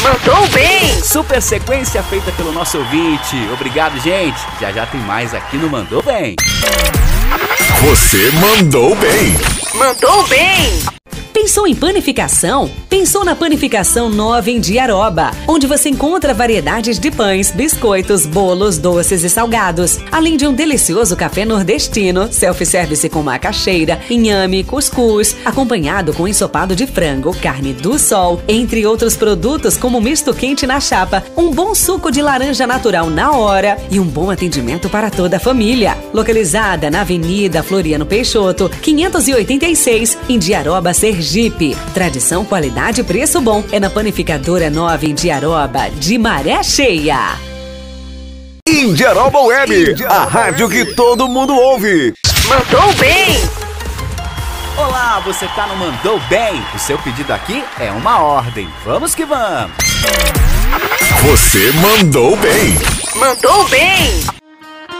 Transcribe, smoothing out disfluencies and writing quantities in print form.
Mandou bem! Super sequência feita pelo nosso ouvinte. Obrigado, gente. Já já tem mais aqui no Mandou Bem. Você mandou bem. Mandou bem! Pensou em panificação? Pensou na Panificação Nova em Diaroba, onde você encontra variedades de pães, biscoitos, bolos, doces e salgados, além de um delicioso café nordestino, self-service com macaxeira, inhame, cuscuz, acompanhado com ensopado de frango, carne do sol, entre outros produtos como misto quente na chapa, um bom suco de laranja natural na hora e um bom atendimento para toda a família. Localizada na Avenida Floriano Peixoto, 586, em Diaroba, Sergipe. Tradição, qualidade e preço bom é na Panificadora Nova em Diaroba, de Maré Cheia. Indiaroba Web, a rádio que todo mundo ouve. Mandou bem! Olá, você tá no Mandou Bem. O seu pedido aqui é uma ordem. Vamos que vamos. Você mandou bem. Mandou bem!